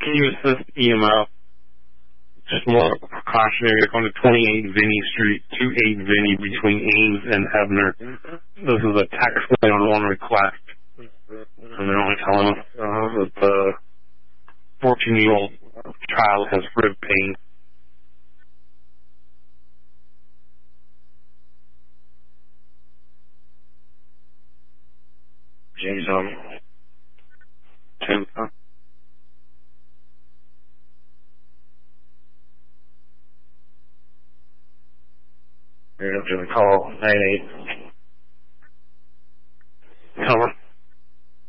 Continue assist EMO. Just more precautionary. Going to 28 Vinny Street, 28 Vinny between Ames and Hebner. This is a tax lien on one request. And they're only telling us that the 14-year-old child has rib pain. James, Tim, you're going to call 98.